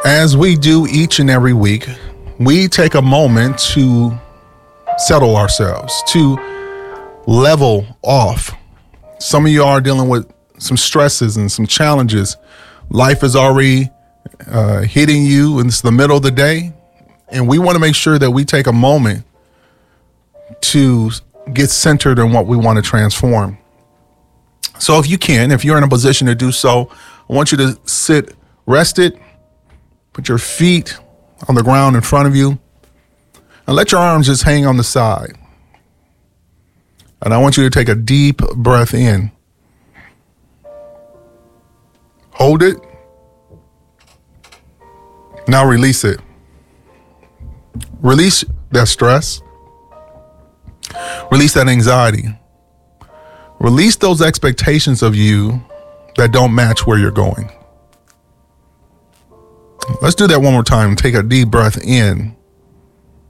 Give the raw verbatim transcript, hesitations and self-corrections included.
As we do each and every week, we take a moment to settle ourselves, to level off. Some of you are dealing with some stresses and some challenges. Life is already uh, hitting you, and it's the middle of the day. And we want to make sure that we take a moment to get centered in what we want to transform. So if you can, if you're in a position to do so, I want you to sit rested, put your feet on the ground in front of you, and let your arms just hang on the side. And I want you to take a deep breath in. Hold it. Now release it. Release that stress. Release that anxiety. Release those expectations of you that don't match where you're going. Let's do that one more time. Take a deep breath in.